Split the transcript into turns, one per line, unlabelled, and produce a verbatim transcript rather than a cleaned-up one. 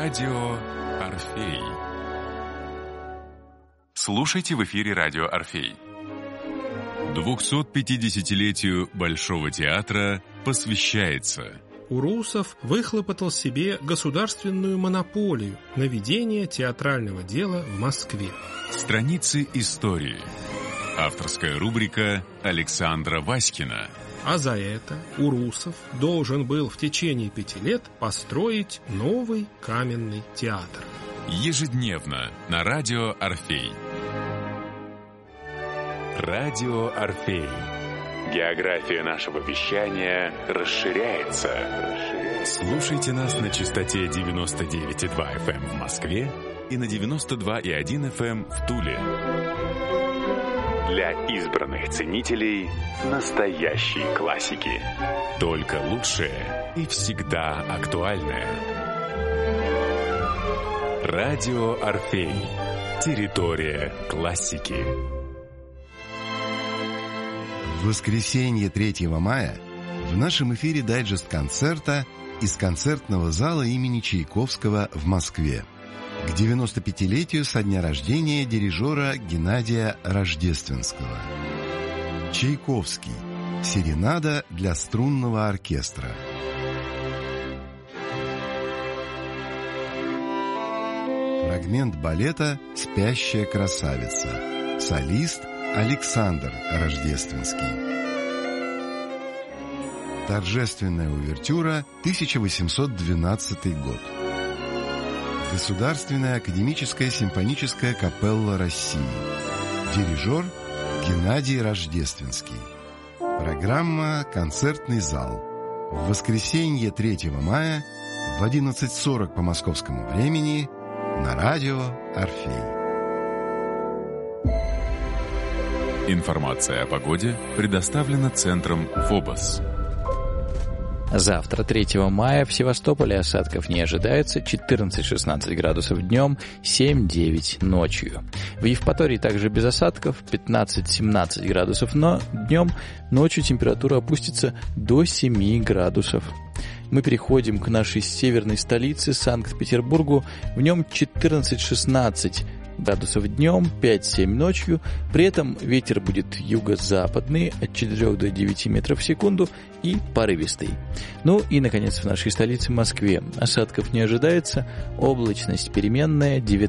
Радио Орфей. Слушайте в эфире Радио Орфей. двухсот пятидесятилетию Большого театра посвящается.
Урусов выхлопотал себе государственную монополию на ведение театрального дела в Москве.
Страницы истории. Авторская рубрика Александра Васькина.
А за это Урусов должен был в течение пяти лет построить новый каменный театр.
Ежедневно на Радио Орфей. Радио Орфей. География нашего вещания расширяется. Слушайте нас на частоте девяносто девять и два эф эм в Москве и на девяносто два и один эф эм в Туле. Для избранных ценителей настоящей классики. Только лучшее и всегда актуальное. Радио Орфей. Территория классики.
В воскресенье третьего мая в нашем эфире дайджест концерта из концертного зала имени Чайковского в Москве к девяностопятилетию со дня рождения дирижера Геннадия Рождественского. Чайковский. Серенада для струнного оркестра. Фрагмент балета «Спящая красавица». Солист Александр Рождественский. Торжественная увертюра, тысяча восемьсот двенадцатый год. Государственная академическая симфоническая капелла России. Дирижер Геннадий Рождественский. Программа «Концертный зал». В воскресенье третьего мая в одиннадцать сорок по московскому времени на радио Орфей.
Информация о погоде предоставлена Центром ФОБОС.
Завтра, третьего мая, в Севастополе осадков не ожидается, четырнадцать-шестнадцать градусов днем, семь-девять ночью. В Евпатории также без осадков, пятнадцать-семнадцать градусов, но днем, ночью температура опустится до семи градусов. Мы переходим к нашей северной столице, Санкт-Петербургу, в нем четырнадцать-шестнадцать градусов днем, пять-семь ночью. При этом ветер будет юго-западный от четырёх до девяти метров в секунду и порывистый. Ну и, наконец, в нашей столице Москве осадков не ожидается, облачность переменная,